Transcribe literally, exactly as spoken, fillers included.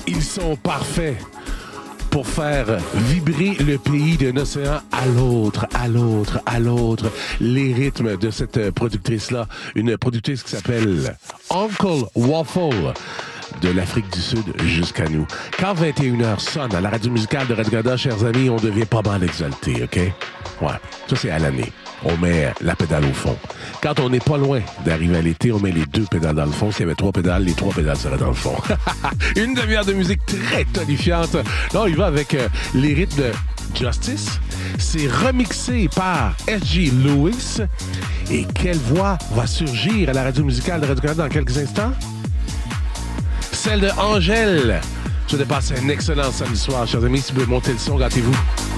Ils sont parfaits pour faire vibrer le pays d'un océan à l'autre, à l'autre, à l'autre. Les rythmes de cette productrice-là, une productrice qui s'appelle Uncle Waffle, de l'Afrique du Sud jusqu'à nous. Quand vingt et une heures sonne à la radio musicale de Radio-Canada, chers amis, on devient pas mal exalté, OK? Ouais, ça c'est à l'année. On met la pédale au fond. Quand on n'est pas loin d'arriver à l'été, on met les deux pédales dans le fond. S'il y avait trois pédales, les trois pédales seraient dans le fond. Une demi-heure de musique très tonifiante. Là, on y va avec euh, les rythmes de Justice. C'est remixé par S G Lewis. Et quelle voix va surgir à la radio musicale de Radio-Canada dans quelques instants? Celle de Angèle. Je vais passer un excellent samedi soir, chers amis. Si vous voulez monter le son, gâtez-vous.